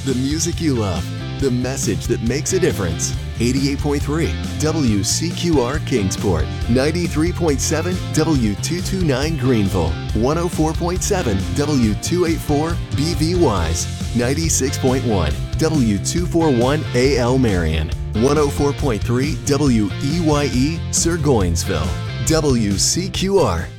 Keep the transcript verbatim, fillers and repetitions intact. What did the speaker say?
The music you love, the message that makes a difference. eighty-eight point three W C Q R Kingsport, ninety-three point seven W two twenty-nine Greenville, one oh four point seven W two eighty-four B V Wise, ninety-six point one W two forty-one A L Marion, one oh four point three W E Y E Sir Goinsville. W C Q R,